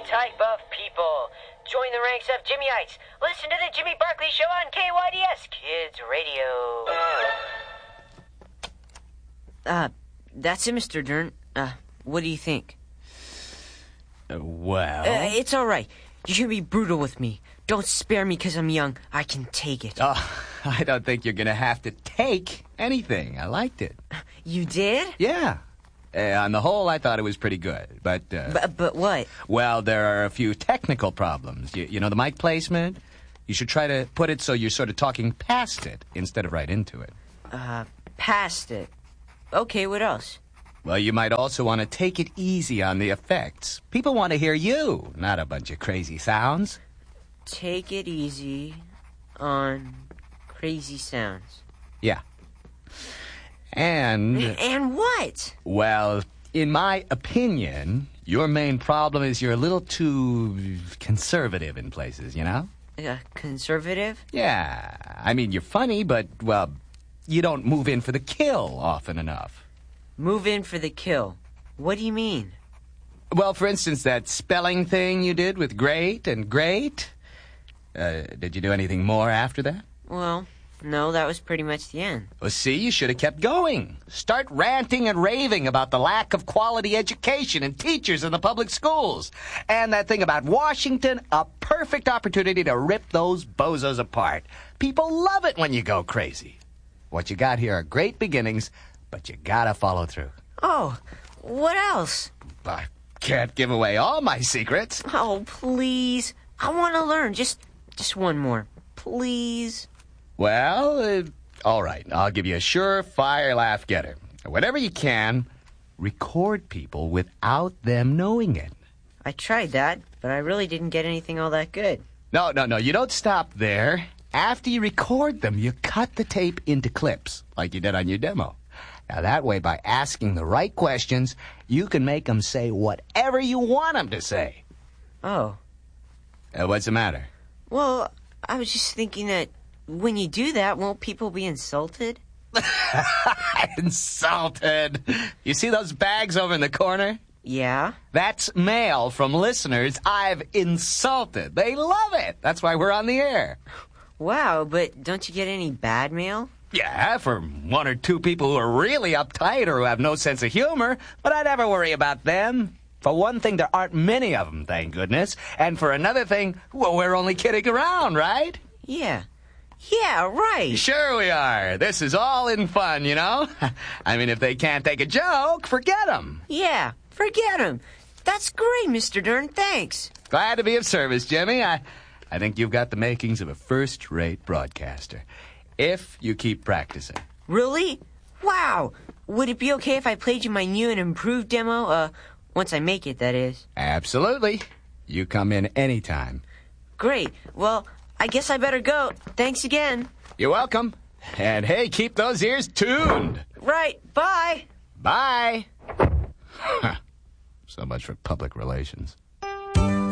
type of people. Join the ranks of Jimmyites. Listen to the Jimmy Barkley Show on KYDS Kids Radio. That's it, Mr. Dern. What do you think? Well... It's all right. You should be brutal with me. Don't spare me because I'm young. I can take it. Oh, I don't think you're going to have to take anything. I liked it. You did? Yeah. On the whole, I thought it was pretty good, but... But what? Well, there are a few technical problems. You know the mic placement? You should try to put it so you're sort of talking past it instead of right into it. Past it. Okay, what else? Well, you might also want to take it easy on the effects. People want to hear you, not a bunch of crazy sounds. Take it easy on crazy sounds. Yeah. And what? Well, in my opinion, your main problem is you're a little too conservative in places, you know? Conservative? Yeah. I mean, you're funny, but, well, you don't move in for the kill often enough. Move in for the kill? What do you mean? Well, for instance, that spelling thing you did with great and great. Did you do anything more after that? Well... No, that was pretty much the end. Well, see, you should have kept going. Start ranting and raving about the lack of quality education and teachers in the public schools. And that thing about Washington, a perfect opportunity to rip those bozos apart. People love it when you go crazy. What you got here are great beginnings, but you gotta follow through. Oh, what else? I can't give away all my secrets. Oh, please. I want to learn. Just one more. Please. Well, all right. I'll give you a surefire laugh getter. Whatever you can, record people without them knowing it. I tried that, but I really didn't get anything all that good. No. You don't stop there. After you record them, you cut the tape into clips, like you did on your demo. Now, that way, by asking the right questions, you can make them say whatever you want them to say. Oh. What's the matter? Well, I was just thinking that when you do that, won't people be insulted? Insulted? You see those bags over in the corner? Yeah? That's mail from listeners I've insulted. They love it. That's why we're on the air. Wow, but don't you get any bad mail? Yeah, for one or two people who are really uptight or who have no sense of humor, but I never worry about them. For one thing, there aren't many of them, thank goodness. And for another thing, well, we're only kidding around, right? Yeah. Yeah, right. Sure we are. This is all in fun, you know? I mean, if they can't take a joke, forget them. Yeah, forget them. That's great, Mr. Dern. Thanks. Glad to be of service, Jimmy. I think you've got the makings of a first-rate broadcaster. If you keep practicing. Really? Wow. Would it be okay if I played you my new and improved demo? Once I make it, that is. Absolutely. You come in anytime. Great. Well, I guess I better go. Thanks again. You're welcome. And hey, keep those ears tuned. Right. Bye. Bye. So much for public relations.